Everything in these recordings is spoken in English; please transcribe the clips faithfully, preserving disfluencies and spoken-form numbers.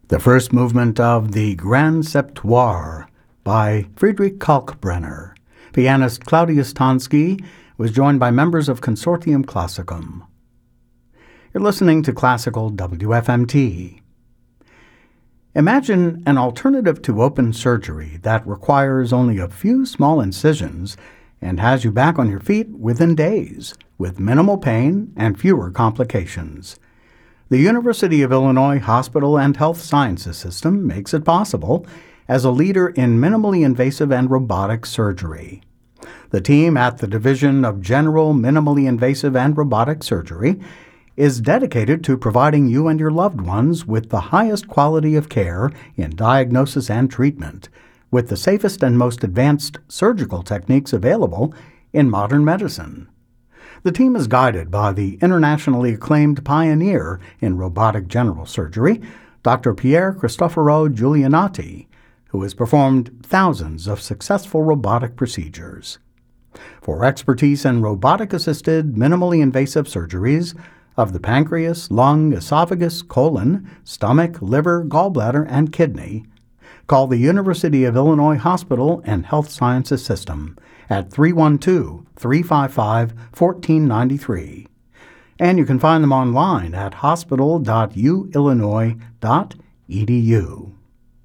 The first movement of the Grand Septuor by Friedrich Kalkbrenner. Pianist Claudius Tonski was joined by members of Consortium Classicum. You're listening to Classical W F M T. Imagine an alternative to open surgery that requires only a few small incisions and has you back on your feet within days, with minimal pain and fewer complications. The University of Illinois Hospital and Health Sciences System makes it possible as a leader in minimally invasive and robotic surgery. The team at the Division of General Minimally Invasive and Robotic Surgery is dedicated to providing you and your loved ones with the highest quality of care in diagnosis and treatment, with the safest and most advanced surgical techniques available in modern medicine. The team is guided by the internationally acclaimed pioneer in robotic general surgery, Doctor Pier Cristoforo Giulianati, who has performed thousands of successful robotic procedures. For expertise in robotic-assisted, minimally invasive surgeries of the pancreas, lung, esophagus, colon, stomach, liver, gallbladder, and kidney, call the University of Illinois Hospital and Health Sciences System at three one two, three five five, one four nine three. And you can find them online at hospital dot u illinois dot e d u.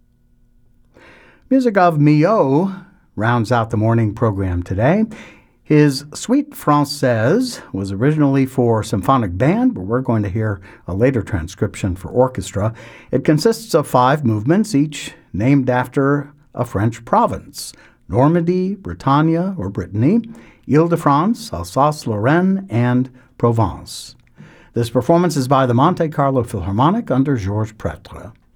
Music of Milhaud rounds out the morning program today. His Suite Française was originally for symphonic band, but we're going to hear a later transcription for orchestra. It consists of five movements, each named after a French province: Normandy, Bretagne or Brittany, Ile-de-France, Alsace-Lorraine, and Provence. This performance is by the Monte Carlo Philharmonic under Georges Prêtre.